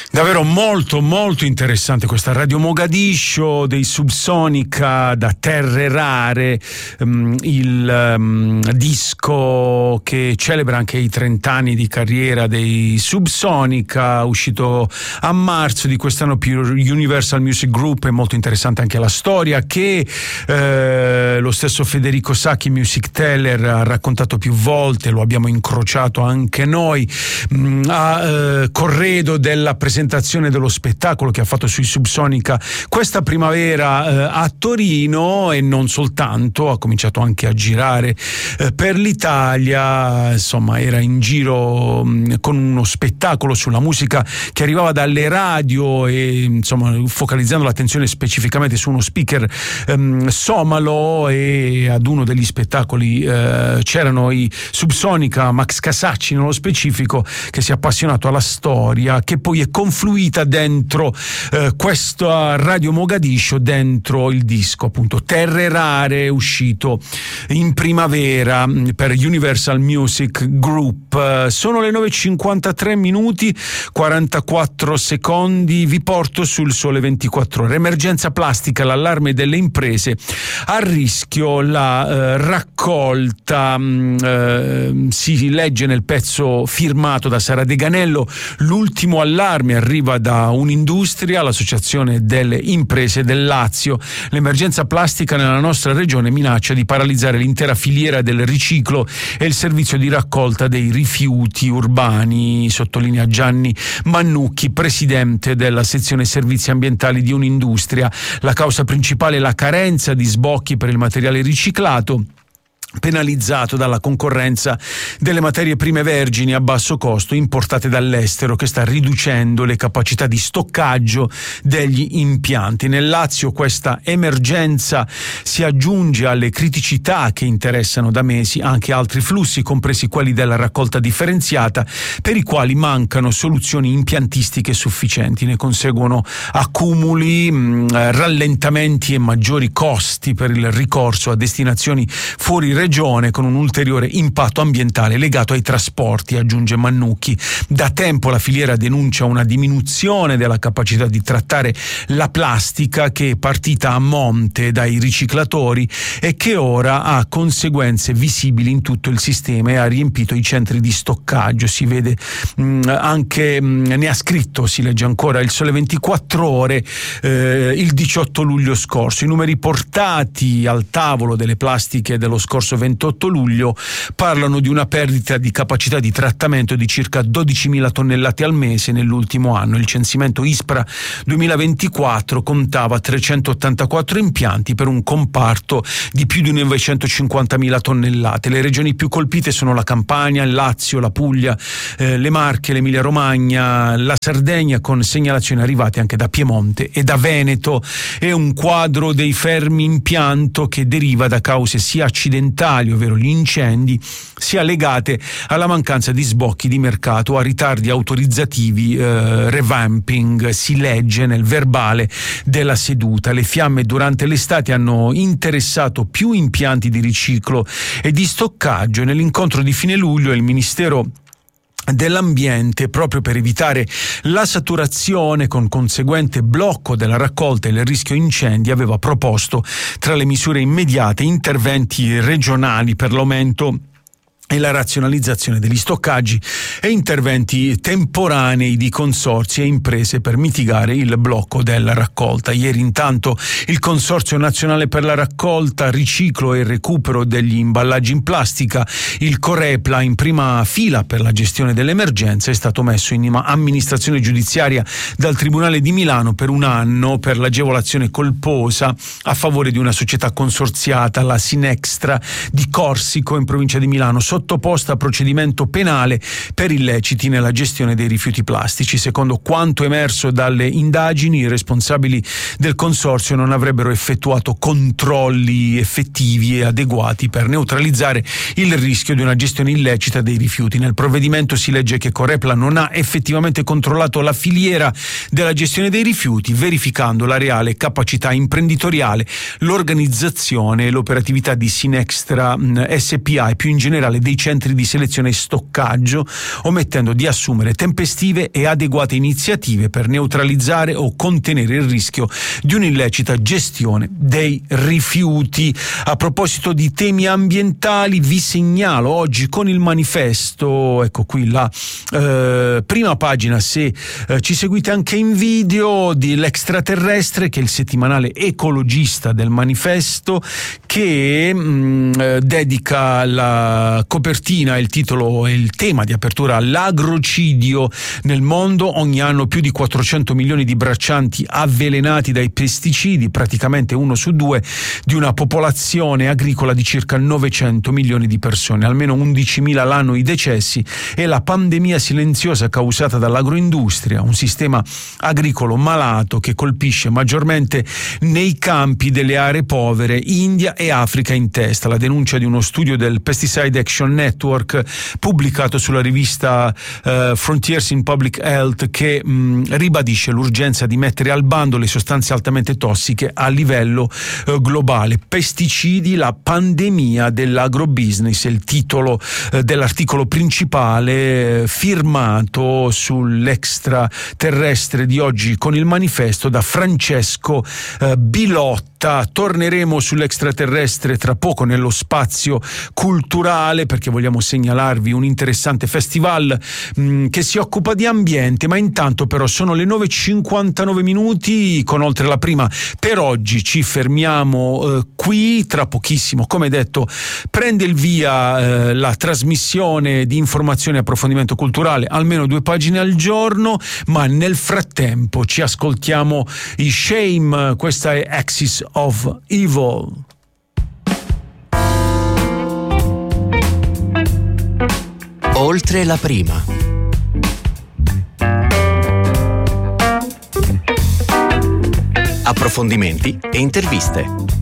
Davvero molto molto interessante questa Radio Mogadiscio dei Subsonica, da Terre Rare, il disco che celebra anche i 30 anni di carriera dei Subsonica, uscito a marzo di quest'anno per Universal Music Group. È molto interessante anche la storia che lo stesso Federico Sacchi, Music Teller, ha raccontato più volte, lo abbiamo incrociato anche noi a corredo della presentazione dello spettacolo che ha fatto sui Subsonica questa primavera a Torino, e non soltanto, ha cominciato anche a girare per l'Italia. Insomma, era in giro con uno spettacolo sulla musica che arrivava dalle radio e insomma focalizzando l'attenzione specificamente su uno speaker somalo, e ad uno degli spettacoli c'erano i Subsonica, Max Casacci nello specifico, che si è appassionato alla storia, che poi è confluita dentro questa Radio Mogadiscio, dentro il disco appunto Terre Rare, uscito in primavera per Universal Music Group. Sono le 9:53 minuti 44 secondi, vi porto sul Sole 24 Ore. Emergenza plastica, l'allarme delle imprese, a rischio la raccolta, si legge nel pezzo firmato da Sara De Ganello. L'ultimo allarme arriva da Un'Industria, l'associazione delle imprese del Lazio. L'emergenza plastica nella nostra regione minaccia di paralizzare l'intera filiera del riciclo e il servizio di raccolta dei rifiuti urbani, sottolinea Gianni Mannucchi, presidente della sezione servizi ambientali di Un'Industria. La causa principale è la carenza di sbocchi per il materiale riciclato, penalizzato dalla concorrenza delle materie prime vergini a basso costo importate dall'estero, che sta riducendo le capacità di stoccaggio degli impianti. Nel Lazio questa emergenza si aggiunge alle criticità che interessano da mesi anche altri flussi, compresi quelli della raccolta differenziata, per i quali mancano soluzioni impiantistiche sufficienti. Ne conseguono accumuli, rallentamenti e maggiori costi per il ricorso a destinazioni fuori regione, con un ulteriore impatto ambientale legato ai trasporti, aggiunge Mannucchi. Da tempo la filiera denuncia una diminuzione della capacità di trattare la plastica, che è partita a monte dai riciclatori e che ora ha conseguenze visibili in tutto il sistema e ha riempito i centri di stoccaggio. Si vede anche, ne ha scritto, si legge ancora il Sole 24 Ore il 18 luglio scorso. I numeri portati al tavolo delle plastiche dello scorso 28 luglio parlano di una perdita di capacità di trattamento di circa 12.000 tonnellate al mese nell'ultimo anno. Il censimento ISPRA 2024 contava 384 impianti per un comparto di più di 950.000 tonnellate. Le regioni più colpite sono la Campania, il Lazio, la Puglia, le Marche, l'Emilia Romagna, la Sardegna, con segnalazioni arrivate anche da Piemonte e da Veneto. È un quadro dei fermi impianto che deriva da cause sia accidentali, ovvero gli incendi, sia legate alla mancanza di sbocchi di mercato, a ritardi autorizzativi, revamping, si legge nel verbale della seduta. Le fiamme durante l'estate hanno interessato più impianti di riciclo e di stoccaggio. Nell'incontro di fine luglio il Ministero dell'Ambiente, proprio per evitare la saturazione con conseguente blocco della raccolta e il rischio incendi, aveva proposto tra le misure immediate interventi regionali per l'aumento e la razionalizzazione degli stoccaggi e interventi temporanei di consorzi e imprese per mitigare il blocco della raccolta. Ieri intanto il Consorzio Nazionale per la Raccolta, Riciclo e Recupero degli Imballaggi in Plastica, il Corepla, in prima fila per la gestione dell'emergenza, è stato messo in amministrazione giudiziaria dal Tribunale di Milano per un anno per l'agevolazione colposa a favore di una società consorziata, la Sinextra di Corsico, in provincia di Milano, sottoposta a procedimento penale per illeciti nella gestione dei rifiuti plastici. Secondo quanto emerso dalle indagini, i responsabili del consorzio non avrebbero effettuato controlli effettivi e adeguati per neutralizzare il rischio di una gestione illecita dei rifiuti. Nel provvedimento si legge che Corepla non ha effettivamente controllato la filiera della gestione dei rifiuti, verificando la reale capacità imprenditoriale, l'organizzazione e l'operatività di Sinextra SPA e più in generale dei dei centri di selezione e stoccaggio, omettendo di assumere tempestive e adeguate iniziative per neutralizzare o contenere il rischio di un'illecita gestione dei rifiuti. A proposito di temi ambientali, vi segnalo oggi con il manifesto, ecco qui la prima pagina, se ci seguite anche in video, di L'Extraterrestre, che è il settimanale ecologista del manifesto, che dedica la copertina, il titolo e il tema di apertura all'agrocidio nel mondo. Ogni anno più di 400 milioni di braccianti avvelenati dai pesticidi, praticamente 1 su 2 di una popolazione agricola di circa 900 milioni di persone, almeno 11.000 l'anno i decessi, e la pandemia silenziosa causata dall'agroindustria, un sistema agricolo malato che colpisce maggiormente nei campi delle aree povere, India e Africa in testa. La denuncia di uno studio del Pesticide Action Network pubblicato sulla rivista Frontiers in Public Health, che ribadisce l'urgenza di mettere al bando le sostanze altamente tossiche a livello globale. Pesticidi, la pandemia dell'agrobusiness, è il titolo dell'articolo principale firmato sull'Extraterrestre di oggi con il manifesto da Francesco Bilotta. Torneremo sull'Extraterrestre tra poco nello spazio culturale, perché vogliamo segnalarvi un interessante festival che si occupa di ambiente, ma intanto però sono le 9:59 minuti con Oltre la Prima. Per oggi ci fermiamo qui, tra pochissimo, come detto, prende il via la trasmissione di informazione e approfondimento culturale, almeno 2 pagine al giorno, ma nel frattempo ci ascoltiamo i Shame, questa è Axis of Evil. Oltre la Prima. Approfondimenti e interviste.